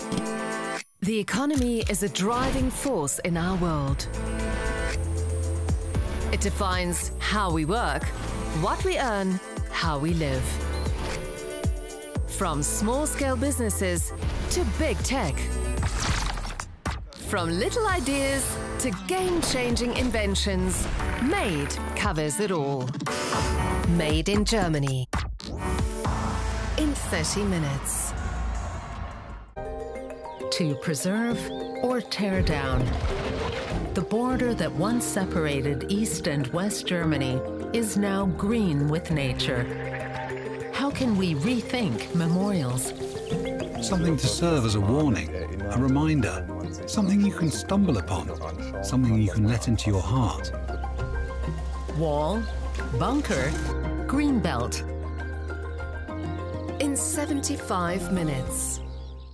The economy is a driving force in our world. It defines how we work, what we earn, how we live. From small-scale businesses to big tech. From little ideas to game-changing inventions, MADE covers it all. Made in Germany. In 30 minutes. To preserve or tear down. The border that once separated East and West Germany is now green with nature. How can we rethink memorials? Something to serve as a warning, a reminder, something you can stumble upon, something you can let into your heart. Wall, bunker, greenbelt. In 75 minutes.